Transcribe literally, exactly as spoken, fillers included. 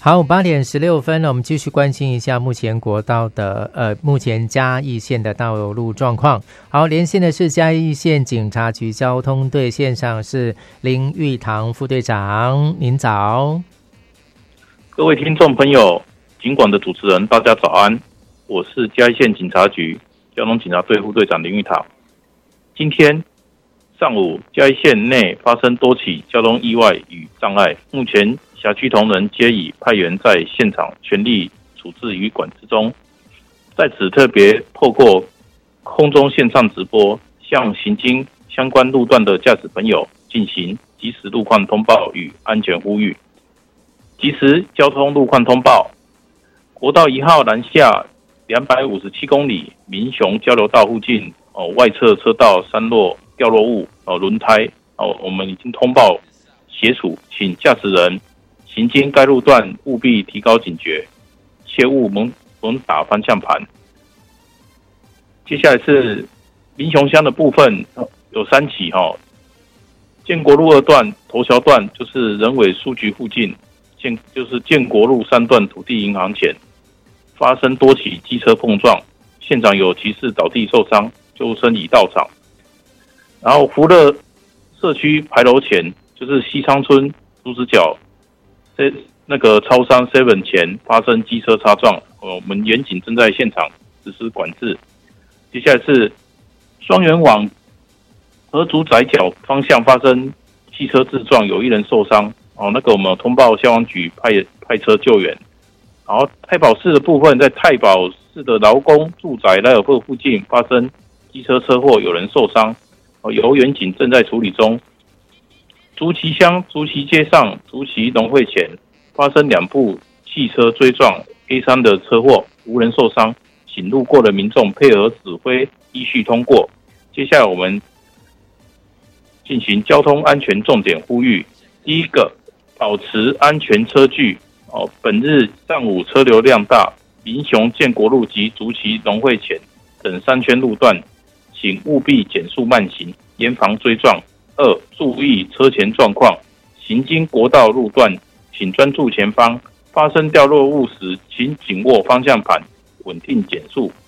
好，八点十六分了，我们继续关心一下目前国道的呃，目前嘉义县的道路状况。好，连线的是嘉义县警察局交通队，线上是林玉堂副队长，您早。 各位听众朋友，警广的主持人，大家早安，我是嘉义县警察局交通警察队副队长林玉堂。今天上午，嘉义县内发生多起交通意外与障碍，目前辖区同仁皆已派员在现场全力处置与管制中。在此特别透过空中线上直播，向行经相关路段的驾驶朋友进行即时路况通报与安全呼吁。即时交通路况通报：国道一号南下两百五十七公里，民雄交流道附近哦，外侧车道山落掉落物哦，轮胎哦，我们已经通报协处，请驾驶人行经该路段务必提高警觉，切勿猛猛打方向盘。接下来是民雄乡的部分，有三起哈、哦，建国路二段头桥段就是人委书局附近，建就是建国路三段土地银行前发生多起机车碰撞，现场有骑士倒地受伤，救护车已到场。然后福乐社区牌楼前就是西昌村竹子角这那个超商 seven 前发生机车擦撞，我们员警正在现场实施管制。接下来是双园往河竹仔角方向发生汽车自撞，有一人受伤。哦，那个我们通报消防局派派车救援。然后太保市的部分，在太保市的劳工住宅莱尔富附近发生机车车祸，有人受伤，哦，由员警正在处理中。竹崎乡竹崎街上竹崎农会前发生两部汽车追撞 A 三的车祸，无人受伤，请路过的民众配合指挥依序通过。接下来我们进行交通安全重点呼吁。第一个，保持安全车距。哦，本日上午车流量大，民雄建国路及竹崎农会前等三圈路段，请务必减速慢行，严防追撞。二、注意车前状况，行经国道路段，请专注前方，发生掉落物时，请紧握方向盘，稳定减速。